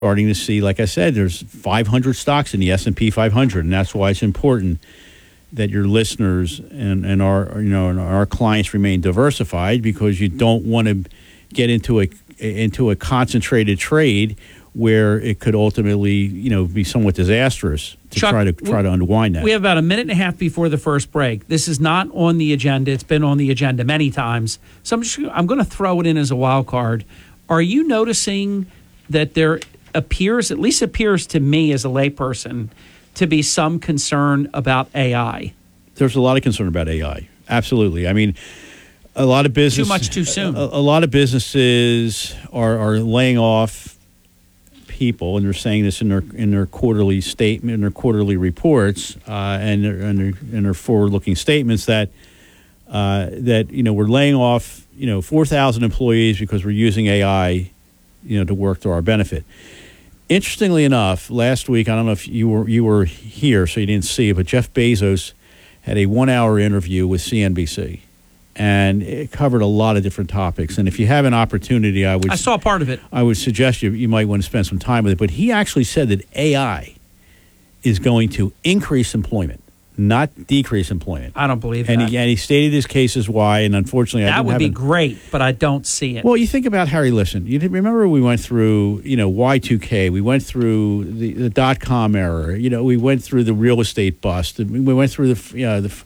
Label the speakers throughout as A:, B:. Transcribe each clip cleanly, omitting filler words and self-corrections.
A: starting to see, like I said, there's 500 stocks in the S&P 500, and that's why it's important that your listeners and our clients remain diversified, because you don't want to get into a concentrated trade where it could ultimately be somewhat disastrous to
B: Chuck,
A: try to unwind that.
B: We have about a minute and a half before the first break. This is not on the agenda. It's been on the agenda many times, so I'm going to throw it in as a wild card. Are you noticing that there appears to me as a layperson, to be some concern about AI?
A: There's a lot of concern about AI. Absolutely. I mean, a lot of business.
B: Too much too soon.
A: A lot of businesses are laying off people, and they're saying this in their quarterly statement, in their quarterly reports, and their forward-looking statements that we're laying off 4,000 employees because we're using AI to work to our benefit. Interestingly enough, last week, I don't know if you were here, so you didn't see it, but Jeff Bezos had a 1-hour interview with CNBC, and it covered a lot of different topics. And if you have an opportunity, I
B: saw part of it.
A: I would suggest you might want to spend some time with it. But he actually said that AI is going to increase employment, not decrease employment.
B: I don't believe that.
A: And he stated his cases why, and unfortunately,
B: that would be great, but I don't see it.
A: Well, you think about, Harry, listen, you remember we went through, Y2K, we went through the dot-com era, we went through the real estate bust, we went through the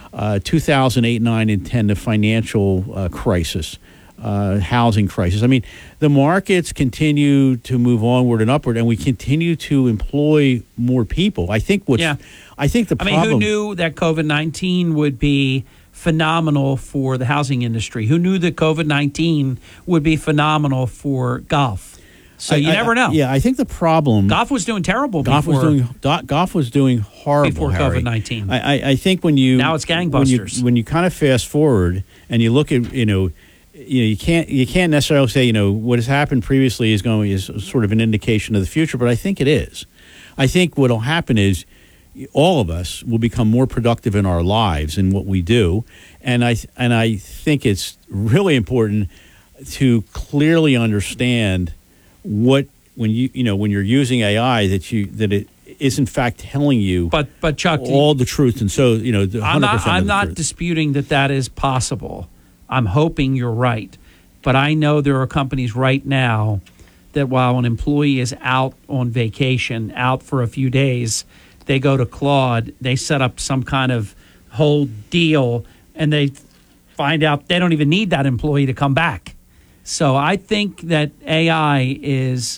A: 2008, 9, and 10, the financial crisis, housing crisis. I mean, the markets continue to move onward and upward, and we continue to employ more people. I think the problem.
B: Who knew that COVID-19 would be phenomenal for the housing industry? Who knew that COVID-19 would be phenomenal for golf? So you never know.
A: I think the problem.
B: Golf was doing terrible
A: golf was doing horrible
B: before COVID-19.
A: I think when you
B: now it's gangbusters.
A: When you kind of fast forward and you look at you can't necessarily say what has happened previously is sort of an indication of the future, but I think it is. I think what will happen is all of us will become more productive in our lives in what we do, and I think it's really important to clearly understand when you're using AI that it is in fact telling you
B: but Chuck,
A: all the truth, and so 100%.
B: I'm not disputing that is possible. I'm hoping you're right, but I know there are companies right now that while an employee is out on vacation, out for a few days, they go to Claude, they set up some kind of whole deal, and they find out they don't even need that employee to come back. So I think that AI is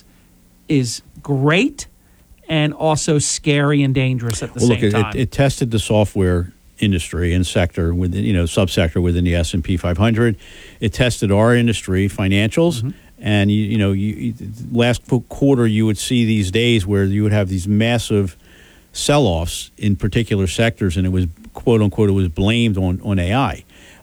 B: great and also scary and dangerous at the same time.
A: It tested the software industry and sector within subsector within the S&P 500. It tested our industry, financials, and last quarter you would see these days where you would have these massive sell-offs in particular sectors, and it was quote unquote it was blamed on AI.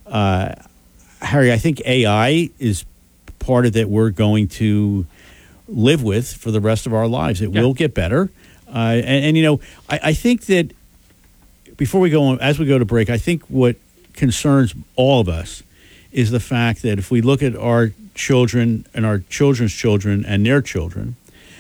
A: Harry, I think AI is part of that we're going to live with for the rest of our lives. It will get better. I think that before we go on, as we go to break, I think what concerns all of us is the fact that if we look at our children and our children's children and their children,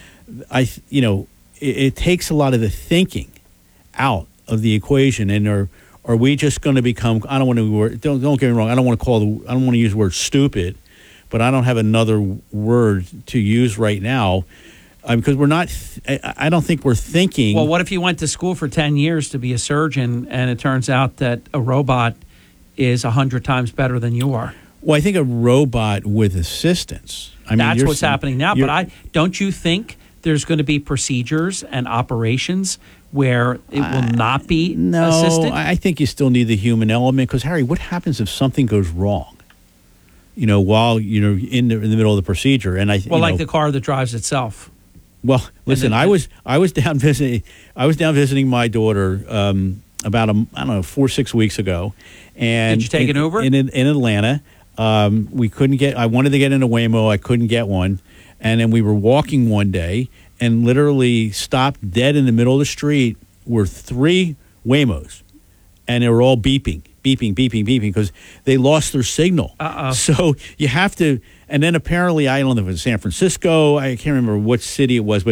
A: it takes a lot of the thinking out of the equation. And are we just going to become? I don't want to. Don't get me wrong. I don't want to use the word stupid, but I don't have another word to use right now because we're not. I don't think we're thinking.
B: Well, what if you went to school for 10 years to be a surgeon, and it turns out that a robot is 100 times better than you are?
A: Well, I think a robot with assistance.
B: That's what's happening now. But don't you think there's going to be procedures and operations where it will not be assisted?
A: No, I think you still need the human element because, Harry, what happens if something goes wrong? While you're in the middle of the procedure, and
B: like the car that drives itself.
A: Well, listen, I was down visiting my daughter about 4-6 weeks ago, and
B: did you take an Uber
A: in Atlanta? We couldn't get. I wanted to get into Waymo. I couldn't get one, and then we were walking one day and literally stopped dead in the middle of the street were 3 Waymos, and they were all beeping because they lost their signal. So you have to, and then apparently, I don't know if it was San Francisco, I can't remember what city it was, but